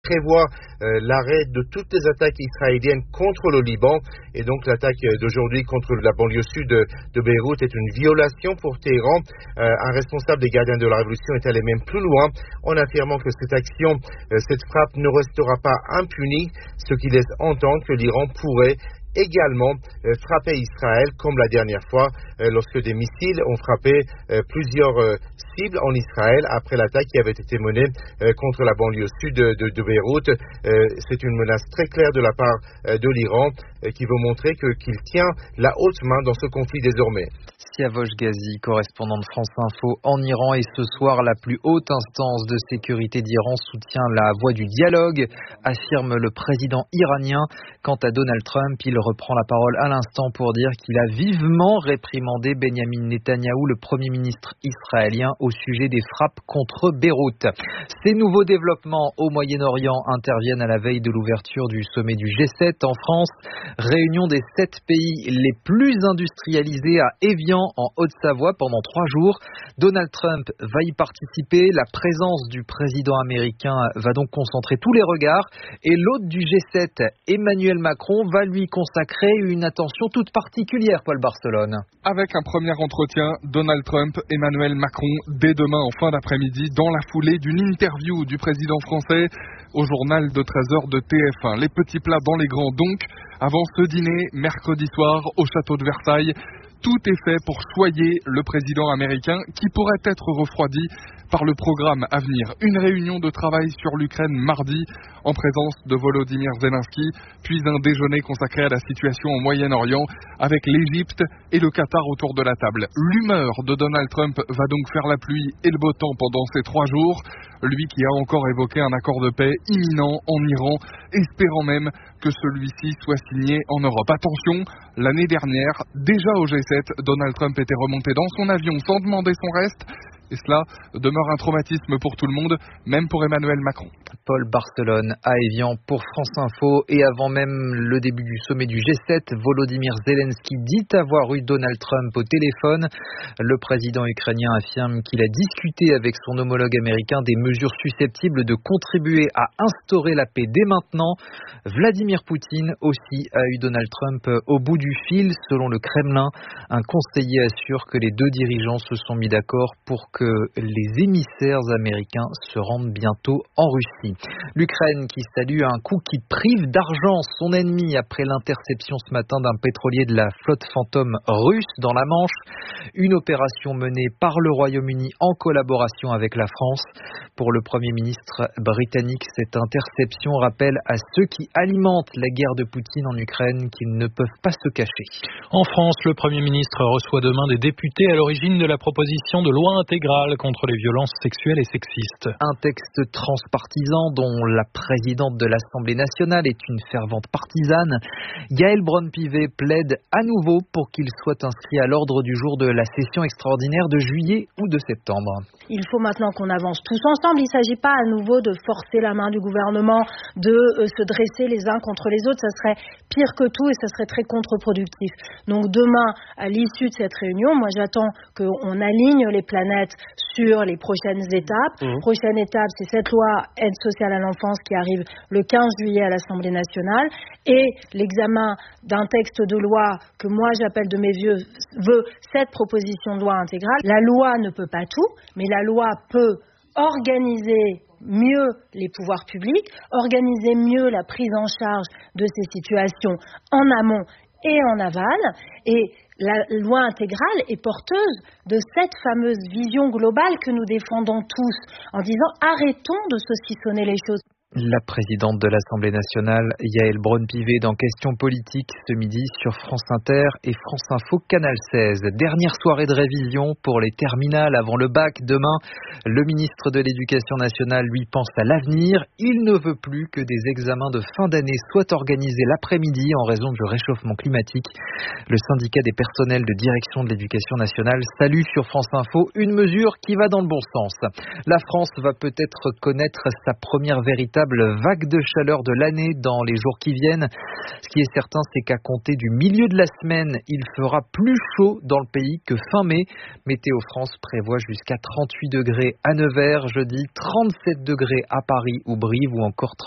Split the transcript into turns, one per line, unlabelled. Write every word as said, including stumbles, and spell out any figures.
prévoit euh, l'arrêt de toutes les attaques israéliennes contre le Liban. Et donc l'attaque d'aujourd'hui contre la banlieue sud de, de Beyrouth est une violation pour Téhéran. Euh, un responsable des gardiens de la révolution est allé même plus loin en affirmant que cette action, euh, cette frappe ne restera pas impunie, ce qui laisse entendre que l'Iran pourrait également euh, frapper Israël comme la dernière fois euh, lorsque des missiles ont frappé euh, plusieurs euh, cibles en Israël après l'attaque qui avait été menée euh, contre la banlieue sud de, de, de Beyrouth. Euh, c'est une menace très claire de la part euh, de l'Iran euh, qui veut montrer que, qu'il tient la haute main dans ce conflit désormais.
Siavosh Ghazi, correspondant de France Info en Iran, et ce soir, la plus haute instance de sécurité d'Iran soutient la voie du dialogue, affirme le président iranien. Quant à Donald Trump, il reprend la parole à l'instant pour dire qu'il a vivement réprimandé Benyamin Netanyahou, le premier ministre israélien, au sujet des frappes contre Beyrouth. Ces nouveaux développements au Moyen-Orient interviennent à la veille de l'ouverture du sommet du G sept en France. Réunion des sept pays les plus industrialisés à Évian, en Haute-Savoie, pendant trois jours. Donald Trump va y participer. La présence du président américain va donc concentrer tous les regards. Et l'hôte du G sept, Emmanuel Macron, va lui consacrer une attention toute particulière, Paul Barcelone.
Avec un premier entretien, Donald Trump, Emmanuel Macron, dès demain en fin d'après-midi, dans la foulée d'une interview du président français au journal de treize heures de T F un. Les petits plats dans les grands donc, avant ce dîner, mercredi soir, au château de Versailles. Tout est fait pour choyer le président américain qui pourrait être refroidi par le programme à venir. Une réunion de travail sur l'Ukraine mardi en présence de Volodymyr Zelensky, puis un déjeuner consacré à la situation au Moyen-Orient avec l'Égypte et le Qatar autour de la table. L'humeur de Donald Trump va donc faire la pluie et le beau temps pendant ces trois jours. Lui qui a encore évoqué un accord de paix imminent en Iran, espérant même que celui-ci soit signé en Europe. Attention, l'année dernière, déjà au G sept, Donald Trump était remonté dans son avion sans demander son reste. Et cela demeure un traumatisme pour tout le monde, même pour Emmanuel Macron.
Paul Barcelone à Évian pour France Info. Et avant même le début du sommet du G sept, Volodymyr Zelensky dit avoir eu Donald Trump au téléphone. Le président ukrainien affirme qu'il a discuté avec son homologue américain des mesures susceptibles de contribuer à instaurer la paix dès maintenant. Vladimir Poutine aussi a eu Donald Trump au bout du fil. Selon le Kremlin, un conseiller assure que les deux dirigeants se sont mis d'accord pour que que les émissaires américains se rendent bientôt en Russie. L'Ukraine qui salue un coup qui prive d'argent son ennemi après l'interception ce matin d'un pétrolier de la flotte fantôme russe dans la Manche. Une opération menée par le Royaume-Uni en collaboration avec la France. Pour le Premier ministre britannique, cette interception rappelle à ceux qui alimentent la guerre de Poutine en Ukraine qu'ils ne peuvent pas se cacher.
En France, le Premier ministre reçoit demain des députés à l'origine de la proposition de loi intégrale contre les violences sexuelles et sexistes.
Un texte transpartisan dont la présidente de l'Assemblée nationale est une fervente partisane. Yaël Braun-Pivet plaide à nouveau pour qu'il soit inscrit à l'ordre du jour de la session extraordinaire de juillet ou de septembre.
Il faut maintenant qu'on avance tous ensemble. Il ne s'agit pas à nouveau de forcer la main du gouvernement, de euh, se dresser les uns contre les autres. Ça serait pire que tout et ça serait très contre-productif. Donc demain, à l'issue de cette réunion, moi j'attends qu'on aligne les planètes sur les prochaines étapes. Mmh. Prochaine étape, c'est cette loi aide sociale à l'enfance qui arrive le quinze juillet à l'Assemblée nationale et l'examen d'un texte de loi que moi j'appelle de mes vieux vœux cette proposition de loi intégrale. La loi ne peut pas tout, mais la loi peut organiser mieux les pouvoirs publics, organiser mieux la prise en charge de ces situations en amont et en aval. Et la loi intégrale est porteuse de cette fameuse vision globale que nous défendons tous en disant arrêtons de saucissonner les choses.
La présidente de l'Assemblée nationale, Yaël Braun-Pivet, dans Questions politiques ce midi sur France Inter et France Info Canal seize. Dernière soirée de révision pour les terminales avant le bac. Demain, le ministre de l'Éducation nationale, lui, pense à l'avenir. Il ne veut plus que des examens de fin d'année soient organisés l'après-midi en raison du réchauffement climatique. Le syndicat des personnels de direction de l'Éducation nationale salue sur France Info une mesure qui va dans le bon sens. La France va peut-être connaître sa première véritable vague de chaleur de l'année dans les jours qui viennent. Ce qui est certain, c'est qu'à compter du milieu de la semaine, il fera plus chaud dans le pays que fin mai. Météo France prévoit jusqu'à trente-huit degrés à Nevers jeudi, trente-sept degrés à Paris ou Brive ou encore